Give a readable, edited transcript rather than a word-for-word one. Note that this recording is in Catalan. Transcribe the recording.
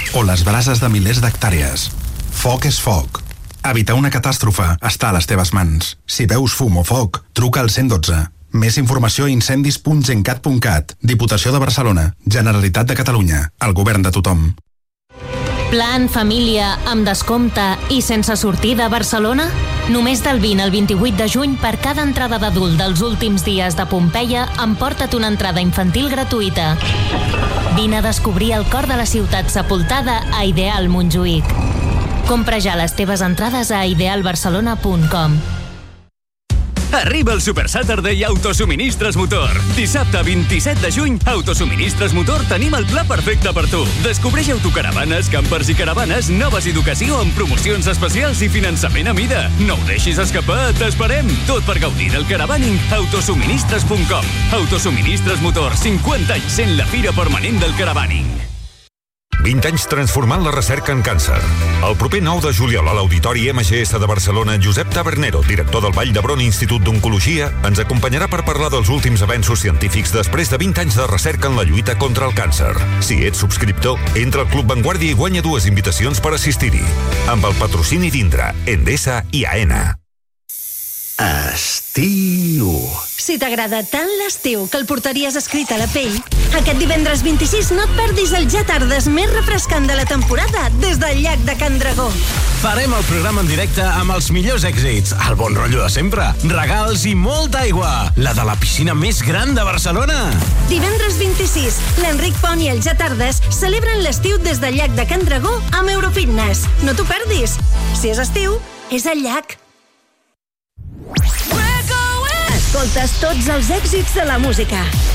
o les brases de milers d'hectàrees. Foc és foc. Evitar una catàstrofe està a les teves mans. Si veus fum o foc, truca al 112. Més informació a incendis.gencat.cat. Diputació de Barcelona. Generalitat de Catalunya. El govern de tothom. Plan família amb descompte i sense sortida a Barcelona? Només del 20 al 28 de juny, per cada entrada d'adult dels últims dies de Pompeia, emporta't una entrada infantil gratuïta. Vine a descobrir el cor de la ciutat sepultada a Ideal Montjuïc. Compra ja les teves entrades a idealbarcelona.com. Arriba el Super Saturday Autosuministres Motor. Dissabte 27 de juny, Autosuministres Motor tenim el pla perfecte per tu. Descobreix autocaravanes, campers i caravanes, noves i d'ocasió amb promocions especials i finançament a mida. No ho deixis escapar, t'esperem. Tot per gaudir del caravaning. Autosuministres.com. Autosuministres Motor, 50 anys sent la fira permanent del caravaning. 20 anys transformant la recerca en càncer. El proper 9 de juliol a l'Auditori MGS de Barcelona, Josep Tabernero, director del Vall d'Hebron Institut d'Oncologia, ens acompanyarà per parlar dels últims avenços científics després de 20 anys de recerca en la lluita contra el càncer. Si ets subscriptor, entra al Club Vanguardia i guanya 2 invitacions per assistir-hi. Amb el patrocini d'Indra, Endesa i AENA. Estiu. Si t'agrada tant l'estiu que el portaries escrit a la pell, aquest divendres 26 no et perdis el Ja Tardes més refrescant de la temporada des del llac de Can Dragó. Farem el programa en directe amb els millors èxits, el bon rotllo de sempre, regals i molta aigua, la de la piscina més gran de Barcelona. Divendres 26, l'Enric Pont i el Ja Tardes celebren l'estiu des del llac de Can Dragó amb Eurofitness. No t'ho perdis. Si és estiu, és al llac. Escoltes tots els èxits de la música.